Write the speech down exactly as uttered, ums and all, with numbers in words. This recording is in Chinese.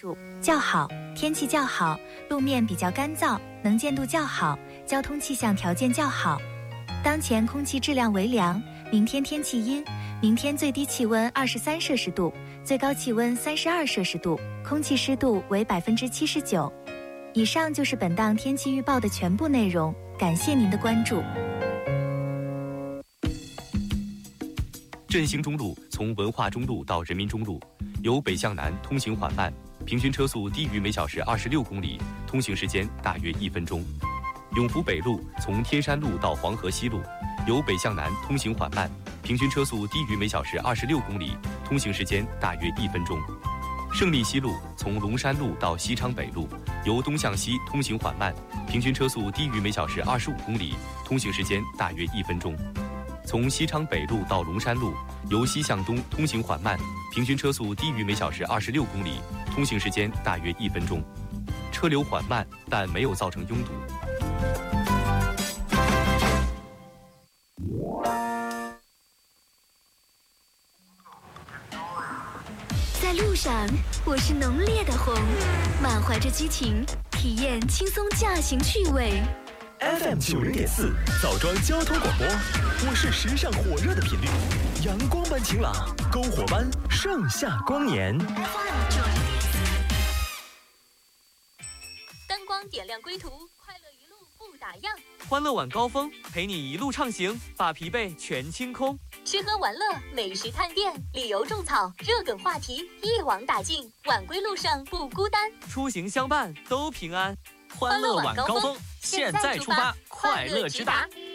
较好，天气较好，路面比较干燥，能见度较好，交通气象条件较好。当前空气质量为良，明天天气阴，明天最低气温二十三摄氏度，最高气温三十二摄氏度，空气湿度为百分之七十九。以上就是本档天气预报的全部内容，感谢您的关注。 振兴中路从文化中路到人民中路，由北向南通行缓慢，平均车速低于每小时二十六公里，通行时间大约一分钟。永福北路从天山路到黄河西路，由北向南通行缓慢，平均车速低于每小时二十六公里，通行时间大约一分钟。胜利西路从龙山路到西昌北路，由东向西通行缓慢，平均车速低于每小时二十五公里，通行时间大约一分钟。从西昌北路到龙山路，由西向东通行缓慢，平均车速低于每小时二十六公里，通行时间大约一分钟。车流缓慢，但没有造成拥堵。 在路上，我是浓烈的红，满怀着激情，体验轻松驾行趣味。 F M 九零点四枣庄交通广播，我是时尚火热的频率，阳光般晴朗，篝火般盛夏光年。 F M 九零点四， 灯光点亮归途，快乐一路不打烊。 欢乐晚高峰，陪你一路畅行，把疲惫全清空。 吃喝玩乐、美食探店、旅游种草，热梗话题一网打尽，晚归路上不孤单， 出行相伴都平安。 欢乐晚高峰， 现在出发，快乐直达。